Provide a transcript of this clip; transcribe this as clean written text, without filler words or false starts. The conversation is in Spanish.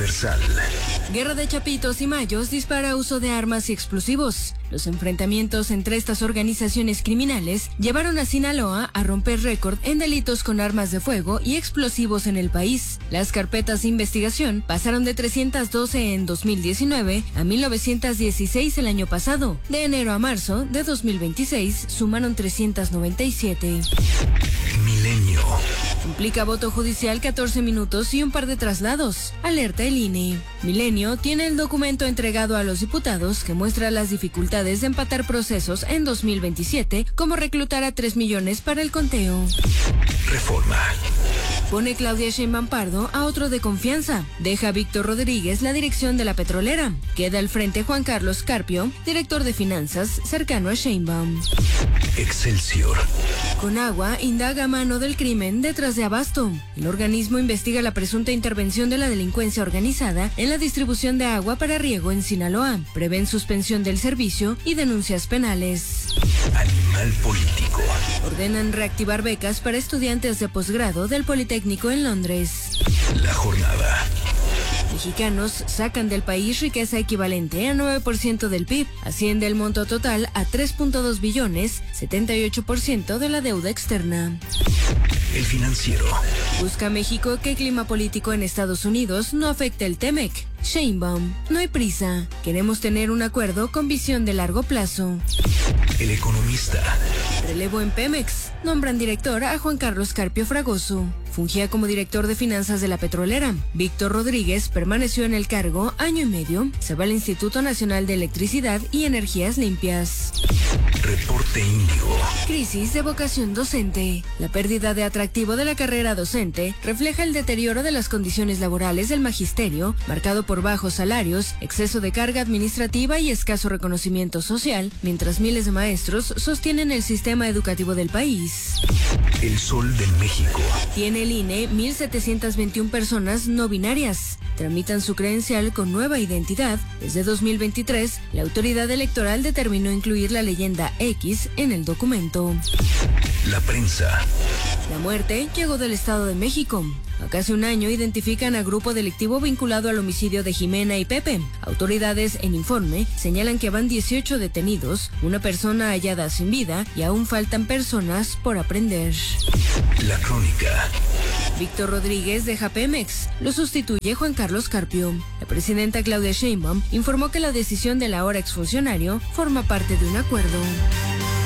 Universal. Guerra de Chapitos y Mayos dispara uso de armas y explosivos. Los enfrentamientos entre estas organizaciones criminales llevaron a Sinaloa a romper récord en delitos con armas de fuego y explosivos en el país. Las carpetas de investigación pasaron de 312 en 2019 a 1916 el año pasado. De enero a marzo de 2026 sumaron 397. Milenio. Implica voto judicial 14 minutos y un par de traslados. Alerta el INE. Milenio tiene el documento entregado a los diputados que muestra las dificultades de empatar procesos en 2027, como reclutar a 3 millones para el conteo. Reforma. Pone Claudia Sheinbaum Pardo a otro de confianza. Deja a Víctor Rodríguez la dirección de la petrolera. Queda al frente Juan Carlos Carpio, director de finanzas, cercano a Sheinbaum. Excelsior. Conagua indaga a mano del crimen detrás de Abasto. El organismo investiga la presunta intervención de la delincuencia organizada en la distribución de agua para riego en Sinaloa. Prevén suspensión del servicio y denuncias penales. Animal político. Ordenan reactivar becas para estudiantes de posgrado del Politécnico en Londres. La jornada. Mexicanos sacan del país riqueza equivalente a 9% del PIB. Asciende el monto total a 3.2 billones, 78% de la deuda externa. El Financiero. Busca México que el clima político en Estados Unidos no afecte el TEMEC. Sheinbaum, no hay prisa. Queremos tener un acuerdo con visión de largo plazo. El Economista. Relevo en Pemex. Nombran director a Juan Carlos Carpio Fragoso. Fungía como director de finanzas de la petrolera. Víctor Rodríguez permaneció en el cargo año y medio. Se va al Instituto Nacional de Electricidad y Energías Limpias. Reporte Índigo. Crisis de vocación docente. La pérdida de atractivo de la carrera docente refleja el deterioro de las condiciones laborales del magisterio, marcado por bajos salarios, exceso de carga administrativa y escaso reconocimiento social, mientras miles de maestros sostienen el sistema educativo del país. El Sol de México. Tiene el INE 1,721 personas no binarias. Tramitan su credencial con nueva identidad. Desde 2023, la autoridad electoral determinó incluir la leyenda X en el documento. La prensa. La muerte llegó del Estado de México. A casi un año identifican a grupo delictivo vinculado al homicidio de Jimena y Pepe. Autoridades en informe señalan que van 18 detenidos, una persona hallada sin vida y aún faltan personas por aprender. La Crónica. Víctor Rodríguez deja Pemex. Lo sustituye Juan Carlos Carpio. La presidenta Claudia Sheinbaum informó que la decisión del ahora exfuncionario forma parte de un acuerdo.